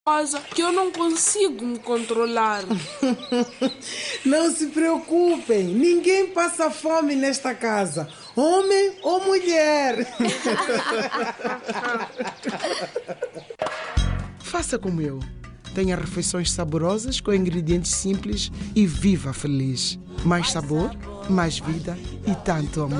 Coisa que eu não consigo me controlar. Não se preocupem, ninguém passa fome nesta casa, homem ou mulher. Faça como eu. Tenha refeições saborosas com ingredientes simples e viva feliz. Mais sabor, mais vida e tanto amor.